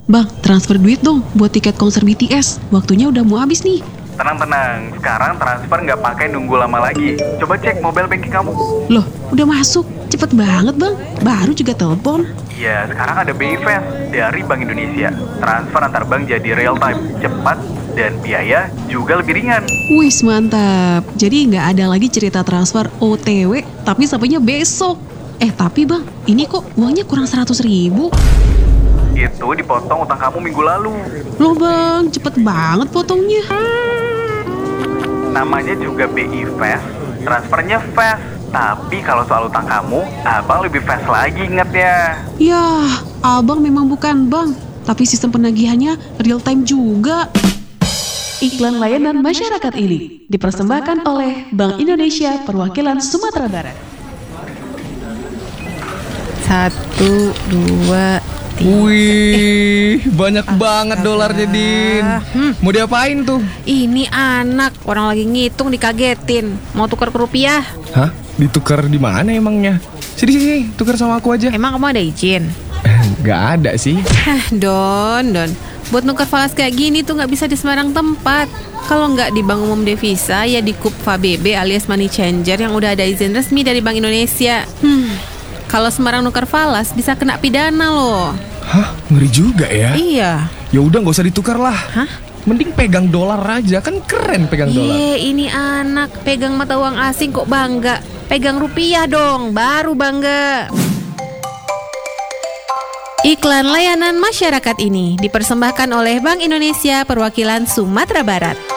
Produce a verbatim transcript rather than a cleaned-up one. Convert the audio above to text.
Bang, transfer duit dong buat tiket konser B T S. Waktunya udah mau habis nih. Tenang-tenang, sekarang transfer nggak pakai nunggu lama lagi. Coba cek mobile banking kamu. Loh, udah masuk. Cepet banget bang, baru juga telepon. Iya, sekarang ada B I Fast dari Bank Indonesia. Transfer antar bank jadi real time, cepat, dan biaya juga lebih ringan. Wis mantap. Jadi nggak ada lagi cerita transfer O T W, tapi sampainya besok. Eh tapi bang, ini kok uangnya kurang seratus ribu? Itu dipotong utang kamu minggu lalu. Loh bang, cepet banget potongnya. Namanya juga B I Fast, transfernya fast. Tapi kalau soal utang kamu, abang lebih fast lagi ingatnya. Yah, abang memang bukan bank, tapi sistem penagihannya real time juga. Iklan layanan masyarakat ini dipersembahkan oleh Bank Indonesia Perwakilan Sumatera Barat. Satu, dua, tiga. Wih, banyak banget dolarnya, Din. Hmm. Mau diapain tuh? Ini anak, orang lagi ngitung dikagetin. Mau tukar ke rupiah? Hah? Ditukar di mana emangnya? Sini, sini, sini, tukar sama aku aja. Emang kamu ada izin? Gak ada sih. Hah, Don, Don. Buat nuker falas kayak gini tuh nggak bisa di sembarang tempat. Kalau nggak di Bank Umum Devisa, ya di KUPFA B B alias Money Changer yang udah ada izin resmi dari Bank Indonesia. Hmm, kalau sembarang nuker falas bisa kena pidana loh. Hah? Ngeri juga ya? Iya. Ya udah nggak usah ditukar lah. Hah? Mending pegang dolar aja, kan keren pegang dolar. Iya, ini anak pegang mata uang asing kok bangga. Pegang rupiah dong, baru bangga. Iklan layanan masyarakat ini dipersembahkan oleh Bank Indonesia Perwakilan Sumatera Barat.